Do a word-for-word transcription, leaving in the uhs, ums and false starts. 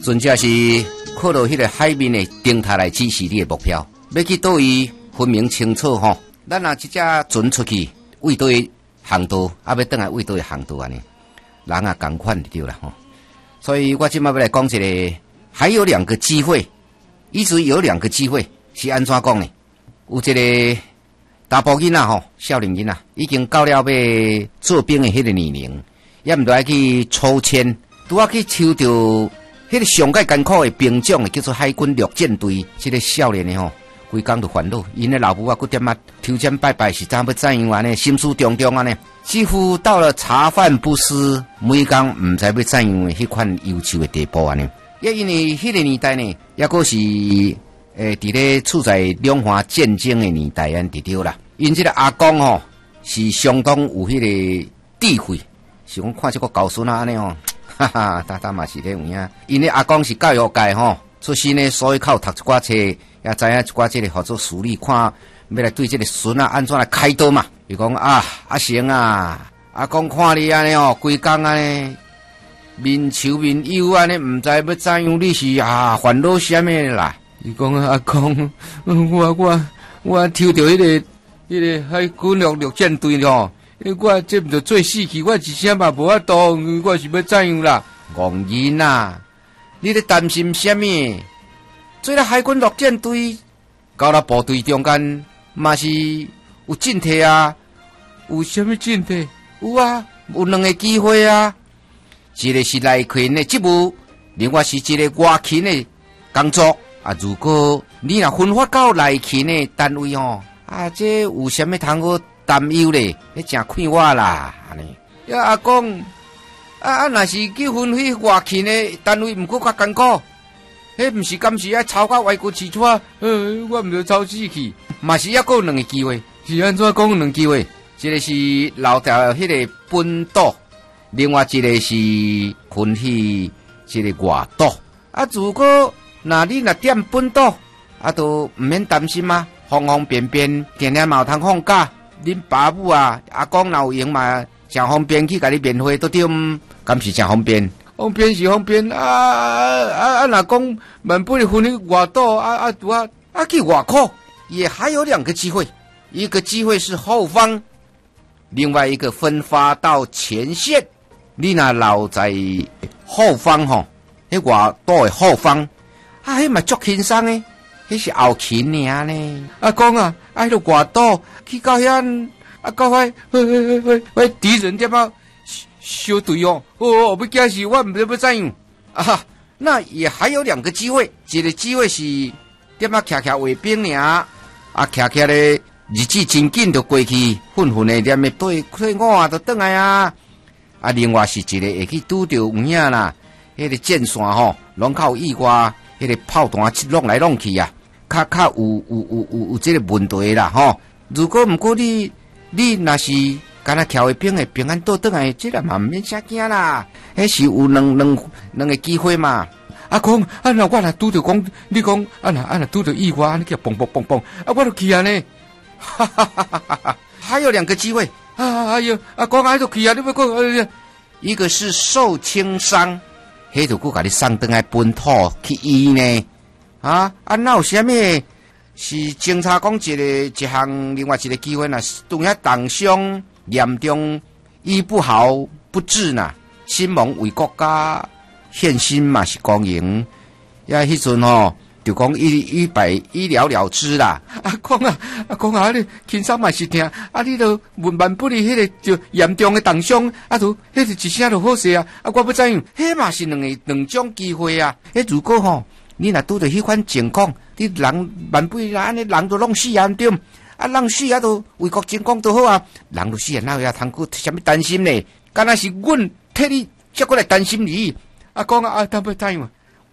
纯粹是靠到迄个海面的灯塔来指示你的目标，要去倒位分明清楚吼。咱若即只船出去，为倒位航道，啊要转来为倒位航道安尼，人啊共款就对啦吼。所以我今麦要来讲一个，还有两个机会，意思有两个机会是安怎讲呢？有一个查甫囡仔吼，少年囡仔已经到了要做兵的迄个年龄，也毋来去抽签，拄啊去抽到迄个上界艰苦的兵种，叫做海军陆战队。这个少年的吼，规工就烦恼，因的老母啊，搁点啊抽签拜拜是怎要怎样安尼，心思重重安尼，几乎到了茶饭不思，每工毋知要怎样的迄款忧愁的地步安尼。也因为迄个年代呢，也搁是。诶，伫咧处在两岸战争的年代安伫对啦。因这个阿公吼是相当有迄个智慧，是讲看这个高孙啊安尼吼，哈哈，大大嘛是咧有影。因咧阿公是教育界吼出身呢，所以靠读一寡册，也知影一寡这个合作处理，看要来对这个孙啊安怎来开刀嘛。比如讲啊，阿成啊，阿公看你安尼吼，规工安尼面愁面忧安尼，毋知要怎样，你是啊烦恼啥物啦？伊讲阿公，我我我抽到迄、那个迄、那个海军陆陆战队咯，我这毋着做死去，我一声嘛无法度，我是要怎样啦？戆人啊！你咧担心啥物？做了海军陆战队，到了部队中间，嘛是有进退啊？有啥物进退？有啊，有两个机会啊。一个是内勤的职务，另外是一个外勤的工作。啊，如果你若分发到内勤的单位哦，啊，这有啥物通好担忧咧？迄真快活啦，安尼。呀，阿公，啊啊，若是去分去外勤的单位，毋过较艰苦，迄毋是敢是爱操到歪骨饲喘？呃，我毋着操死去，嘛是还有两个机会，是安怎讲两个机会？一个是留条迄个本岛，另外一个是分去这个外岛。啊，如果那你若点本岛，啊，都毋免担心嘛，方方便便，天天嘛有通放假。恁爸母啊，阿公若有闲嘛，真方便去甲你免费都对，敢是真方便？方便是方便，啊啊啊！若讲万不分去外岛，啊啊拄啊啊去外口，也还有两个机会，一个机会是后方，另外一个分发到前线。你若留在后方吼，迄外岛的后方。啊，迄嘛足轻松诶，迄是后勤尔呢。阿公啊，啊，迄个外岛去到遐，啊，到遐，喂喂喂喂，敌人点啊小队哦，哦，要惊死我，毋知要怎样啊？那也还有两个机会，一个机会是点啊，徛徛卫兵尔，啊，徛徛咧，日子真紧就过去，混混诶，点诶对对我啊，就转来啊。啊，另外是一个会去拄着有影啦，迄、那个箭线吼，拢靠意外。迄个炮弹弄来弄去啊，较较有有有有有这个问题啦吼。如果毋过你你若是干那徛卫兵的平安倒转来，这个嘛毋免啥惊啦。迄是有两两两个机会嘛。阿公，啊若我若拄着讲，你讲啊若啊若拄着意外，安尼叫嘣嘣嘣嘣，啊我就去啊呢。哈哈哈哈哈！还有两个机会啊！哎呦，阿公啊，就去啊！你要讲，哎呀，一个是受轻伤。迄就佫甲你送转来本土去医呢，啊啊！那有啥物是侦查讲一个一项，另外一个机会呐，拄遐重伤严重医不好不治呐，心亡为国家献身嘛是公营，呀迄阵吼就讲一一百一了了之啦。阿公啊，阿公啊，你轻松嘛是听，啊你都万万不离迄个就严重的重伤，啊都迄是一声就好势啊，啊我要怎样？迄嘛是两个两种机会啊。迄如果吼、哦、你若拄着迄款情况，你人万不离安尼人都拢死啊对，啊人死啊都为国争光都好啊，人都死啊哪有啊通过啥物担心呢？敢若是阮替你则过来担心你，阿公啊啊，他要怎样？